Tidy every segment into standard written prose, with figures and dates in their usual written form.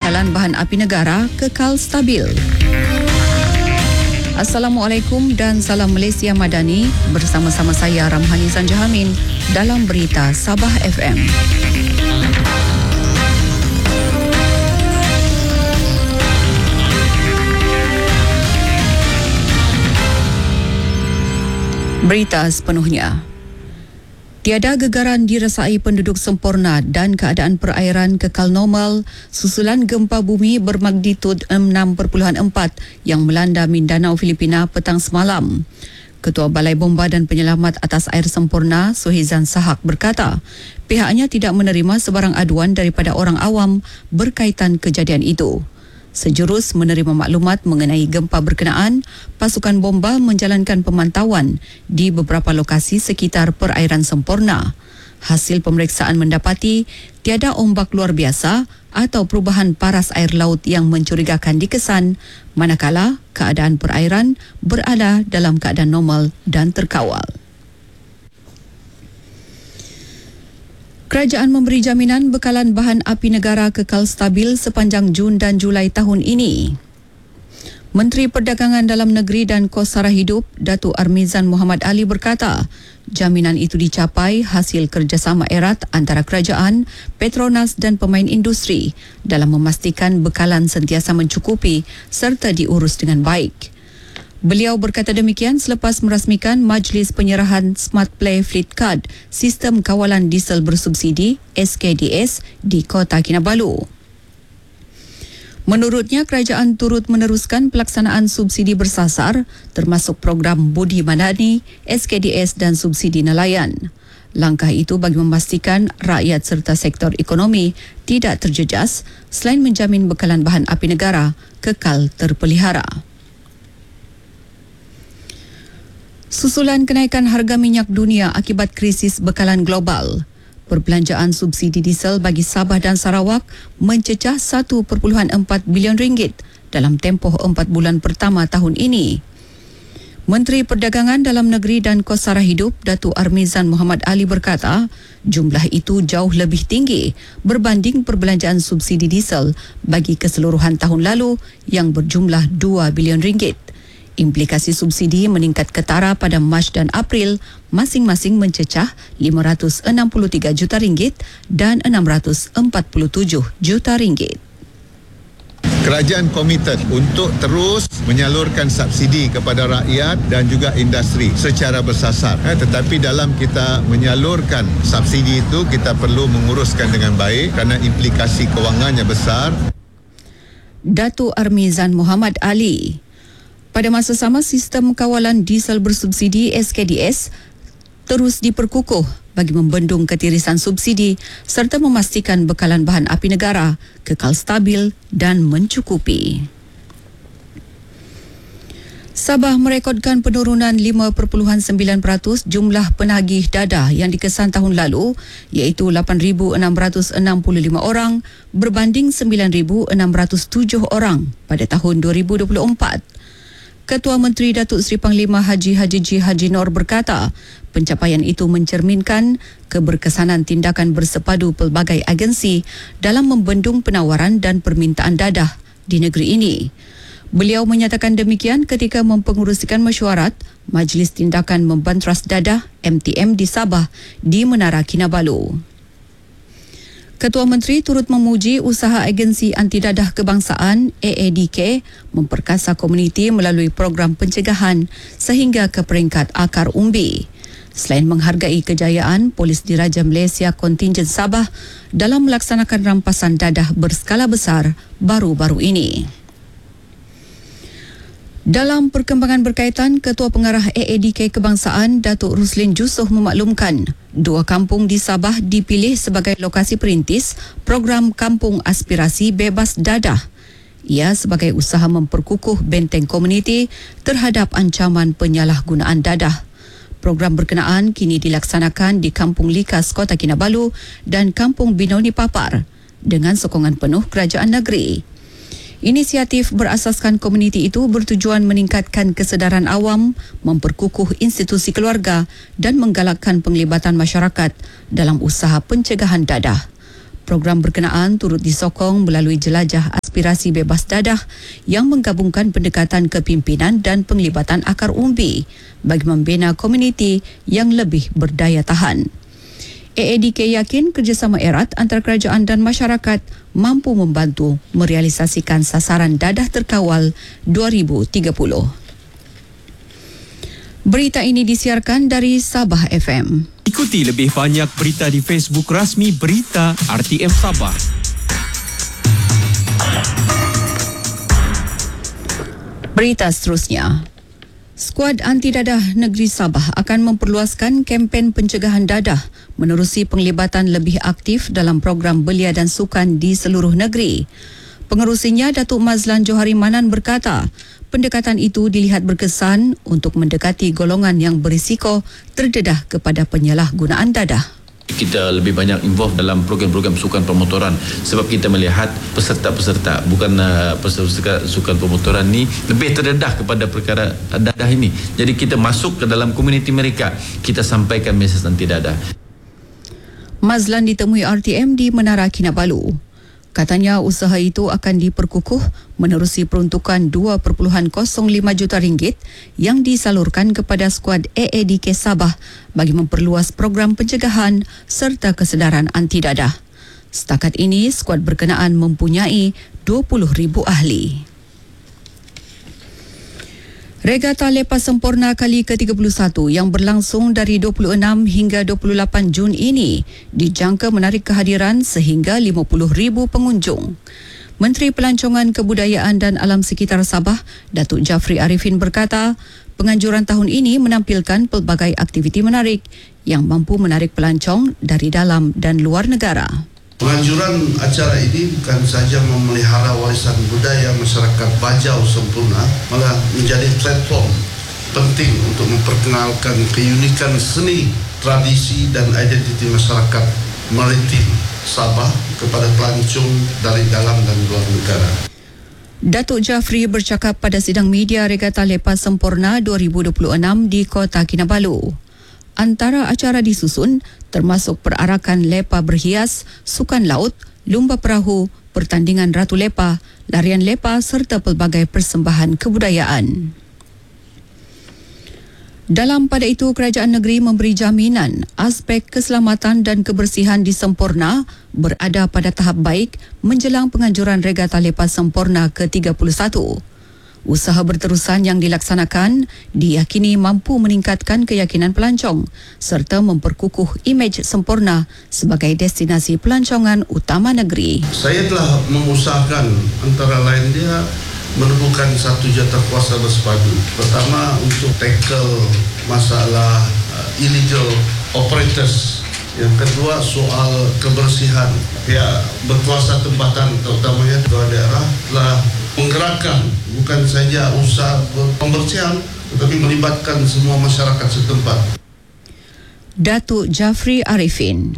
bekalan bahan api negara kekal stabil. Assalamualaikum dan salam Malaysia Madani, bersama-sama saya Ramhani Sanjahamin dalam berita Sabah FM. Berita sepenuhnya. Tiada gegaran dirasai penduduk sempurna dan keadaan perairan kekal normal susulan gempa bumi bermagnitud 6.4 yang melanda Mindanao, Filipina petang semalam. Ketua Balai Bomba dan Penyelamat Atas Air Sempurna, Suhizan Sahak berkata, pihaknya tidak menerima sebarang aduan daripada orang awam berkaitan kejadian itu. Sejurus menerima maklumat mengenai gempa berkenaan, pasukan bomba menjalankan pemantauan di beberapa lokasi sekitar perairan sempurna. Hasil pemeriksaan mendapati tiada ombak luar biasa atau perubahan paras air laut yang mencurigakan dikesan, manakala keadaan perairan berada dalam keadaan normal dan terkawal. Kerajaan memberi jaminan bekalan bahan api negara kekal stabil sepanjang Jun dan Julai tahun ini. Menteri Perdagangan Dalam Negeri dan Kos Sara Hidup, Datuk Armizan Muhammad Ali berkata, jaminan itu dicapai hasil kerjasama erat antara kerajaan, Petronas dan pemain industri dalam memastikan bekalan sentiasa mencukupi serta diurus dengan baik. Beliau berkata demikian selepas merasmikan Majlis Penyerahan Smart Play Fleet Card, Sistem Kawalan Diesel Bersubsidi SKDS di Kota Kinabalu. Menurutnya, kerajaan turut meneruskan pelaksanaan subsidi bersasar termasuk program Budi Madani, SKDS dan subsidi nelayan. Langkah itu bagi memastikan rakyat serta sektor ekonomi tidak terjejas selain menjamin bekalan bahan api negara kekal terpelihara. Susulan kenaikan harga minyak dunia akibat krisis bekalan global, perbelanjaan subsidi diesel bagi Sabah dan Sarawak mencecah 1.4 bilion ringgit dalam tempoh 4 bulan pertama tahun ini. Menteri Perdagangan Dalam Negeri dan Kos Sara Hidup, Datuk Armizan Muhammad Ali berkata, jumlah itu jauh lebih tinggi berbanding perbelanjaan subsidi diesel bagi keseluruhan tahun lalu yang berjumlah 2 bilion ringgit. Implikasi subsidi meningkat ketara pada Mac dan April masing-masing mencecah 563 juta ringgit dan 647 juta ringgit. Kerajaan komited untuk terus menyalurkan subsidi kepada rakyat dan juga industri secara bersasar. Tetapi dalam kita menyalurkan subsidi itu, kita perlu menguruskan dengan baik kerana implikasi kewangannya besar. Datuk Armizan Muhammad Ali. Pada masa sama, sistem kawalan diesel bersubsidi SKDS terus diperkukuh bagi membendung ketirisan subsidi serta memastikan bekalan bahan api negara kekal stabil dan mencukupi. Sabah merekodkan penurunan 5.9% jumlah penagih dadah yang dikesan tahun lalu, iaitu 8,665 orang berbanding 9,607 orang pada tahun 2024. Ketua Menteri Datuk Seri Panglima Haji G. Haji Noor berkata, pencapaian itu mencerminkan keberkesanan tindakan bersepadu pelbagai agensi dalam membendung penawaran dan permintaan dadah di negeri ini. Beliau menyatakan demikian ketika mempengerusikan mesyuarat Majlis Tindakan Membantras Dadah MTM di Sabah di Menara Kinabalu. Ketua Menteri turut memuji usaha Agensi Anti Dadah Kebangsaan AADK memperkasa komuniti melalui program pencegahan sehingga ke peringkat akar umbi. Selain menghargai kejayaan Polis Diraja Malaysia Kontingen Sabah dalam melaksanakan rampasan dadah berskala besar baru-baru ini. Dalam perkembangan berkaitan, Ketua Pengarah AADK Kebangsaan Datuk Ruslin Jusoh memaklumkan 2 kampung di Sabah dipilih sebagai lokasi perintis program Kampung Aspirasi Bebas Dadah. Ia sebagai usaha memperkukuh benteng komuniti terhadap ancaman penyalahgunaan dadah. Program berkenaan kini dilaksanakan di Kampung Likas, Kota Kinabalu dan Kampung Binoni Papar dengan sokongan penuh kerajaan negeri. Inisiatif berasaskan komuniti itu bertujuan meningkatkan kesedaran awam, memperkukuh institusi keluarga dan menggalakkan penglibatan masyarakat dalam usaha pencegahan dadah. Program berkenaan turut disokong melalui jelajah aspirasi bebas dadah yang menggabungkan pendekatan kepimpinan dan penglibatan akar umbi bagi membina komuniti yang lebih berdaya tahan. AADK yakin kerjasama erat antara kerajaan dan masyarakat mampu membantu merealisasikan sasaran dadah terkawal 2030. Berita ini disiarkan dari Sabah FM. Ikuti lebih banyak berita di Facebook rasmi Berita RTM Sabah. Berita seterusnya. Skuad Anti Dadah Negeri Sabah akan memperluaskan kempen pencegahan dadah menerusi penglibatan lebih aktif dalam program belia dan sukan di seluruh negeri. Pengerusinya Datuk Mazlan Johari Manan berkata, pendekatan itu dilihat berkesan untuk mendekati golongan yang berisiko terdedah kepada penyalahgunaan dadah. Kita lebih banyak involve dalam program-program sukan pemotoran sebab kita melihat peserta-peserta bukan peserta sukan pemotoran ni lebih terdedah kepada perkara dadah ini. Jadi kita masuk ke dalam komuniti mereka, kita sampaikan mesej anti dadah. Mazlan ditemui RTM di Menara Kinabalu. Katanya usaha itu akan diperkukuh menerusi peruntukan 2.05 juta ringgit yang disalurkan kepada skuad AADK Sabah bagi memperluas program pencegahan serta kesedaran anti dadah. Setakat ini, skuad berkenaan mempunyai 20,000 ahli. Regata Lepas Sempurna kali ke-31 yang berlangsung dari 26 hingga 28 Jun ini dijangka menarik kehadiran sehingga 50,000 pengunjung. Menteri Pelancongan Kebudayaan dan Alam Sekitar Sabah, Datuk Jafri Arifin berkata, penganjuran tahun ini menampilkan pelbagai aktiviti menarik yang mampu menarik pelancong dari dalam dan luar negara. Penganjuran acara ini bukan sahaja memelihara warisan budaya masyarakat Bajau Sempurna, malah menjadi platform penting untuk memperkenalkan keunikan seni, tradisi dan identiti masyarakat maritim Sabah kepada pelancong dari dalam dan luar negara. Datuk Jafri bercakap pada sidang media Regata Lepas Sempurna 2026 di Kota Kinabalu. Antara acara disusun termasuk perarakan lepa berhias, sukan laut, lumba perahu, pertandingan Ratu Lepa, larian lepa serta pelbagai persembahan kebudayaan. Dalam pada itu, kerajaan negeri memberi jaminan aspek keselamatan dan kebersihan di Sempurna berada pada tahap baik menjelang penganjuran Regata Lepas Sempurna ke-31. Usaha berterusan yang dilaksanakan diyakini mampu meningkatkan keyakinan pelancong serta memperkukuh imej Sempurna sebagai destinasi pelancongan utama negeri. Saya telah mengusahakan antara lain dia menemukan satu jawatankuasa bersepadu. Pertama, untuk tackle masalah illegal operators. Yang kedua, soal kebersihan. Pihak berkuasa tempatan terutamanya dua daerah telah menggerakkan bukan saja usaha pembersihan tetapi melibatkan semua masyarakat setempat. Datuk Jafri Arifin.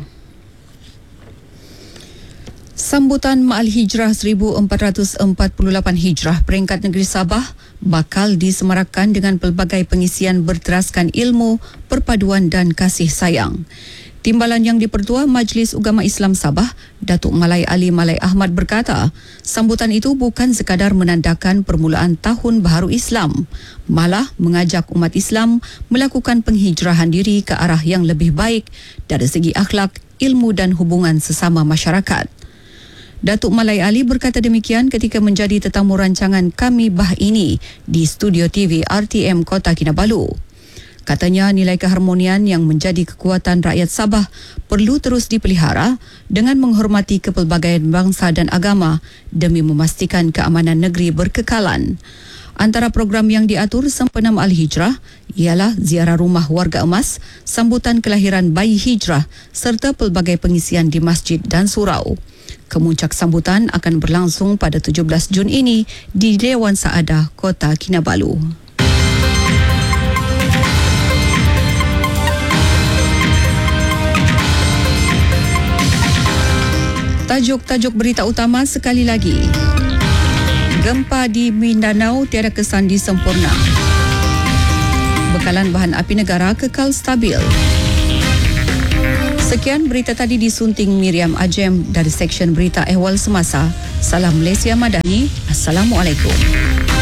Sambutan Ma'al Hijrah 1448 Hijrah peringkat negeri Sabah bakal disemarakkan dengan pelbagai pengisian berteraskan ilmu, perpaduan dan kasih sayang. Timbalan yang dipertua Majlis Ugama Islam Sabah, Datuk Malai Ali Malai Ahmad berkata, sambutan itu bukan sekadar menandakan permulaan Tahun Baharu Islam, malah mengajak umat Islam melakukan penghijrahan diri ke arah yang lebih baik dari segi akhlak, ilmu dan hubungan sesama masyarakat. Datuk Malai Ali berkata demikian ketika menjadi tetamu rancangan Kami Bah Ini di studio TV RTM Kota Kinabalu. Katanya nilai keharmonian yang menjadi kekuatan rakyat Sabah perlu terus dipelihara dengan menghormati kepelbagaian bangsa dan agama demi memastikan keamanan negeri berkekalan. Antara program yang diatur sempena Ma'al Hijrah ialah ziarah rumah warga emas, sambutan kelahiran bayi hijrah serta pelbagai pengisian di masjid dan surau. Kemuncak sambutan akan berlangsung pada 17 Jun ini di Dewan Saadah Kota Kinabalu. Tajuk-tajuk berita utama sekali lagi. Gempa di Mindanao tiada kesan disempurna. Bekalan bahan api negara kekal stabil. Sekian berita tadi disunting Miriam Ajem dari Seksyen Berita Ehwal Semasa. Salam Malaysia Madani. Assalamualaikum.